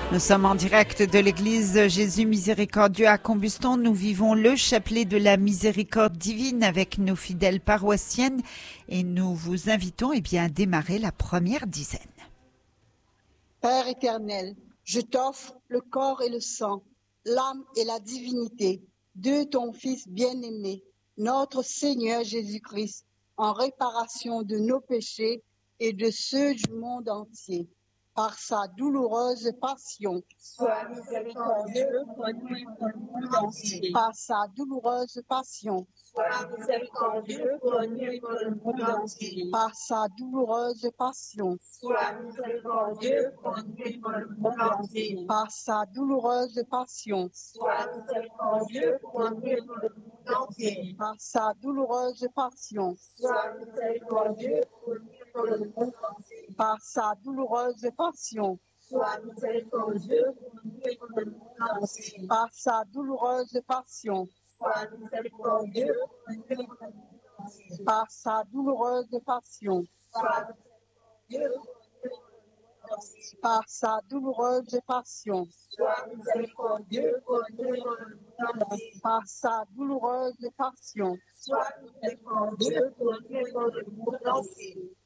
Nous sommes en direct de l'église Jésus Miséricordieux à Combuston. Nous vivons le chapelet de la miséricorde divine avec nos fidèles paroissiennes et nous vous invitons à démarrer la première dizaine. Père éternel, je t'offre le corps et le sang, l'âme et la divinité de ton Fils bien-aimé, notre Seigneur Jésus-Christ, en réparation de nos péchés et de ceux du monde entier. Par sa douloureuse passion, sois miséricordieux pour nous et pour le monde entier. Par sa douloureuse passion, sois miséricordieux pour nous et pour le monde entier. Par sa douloureuse passion, sois miséricordieux pour nous et pour le monde entier. Par sa douloureuse passion, sois miséricordieux pour nous et pour le monde entier. Par sa douloureuse passion, sois miséricordieux pour nous et pour le monde entier. Par sa douloureuse passion, sois miséricordieux pour nous et pour le monde entier. Par sa douloureuse passion, sois miséricordieux pour nous et pour le monde entier. Par sa douloureuse passion, sois miséricordieux par sa douloureuse passion, sois miséricordieux pour nous et pour le monde entier. Par sa douloureuse passion, sois miséricordieux pour nous et pour le monde entier.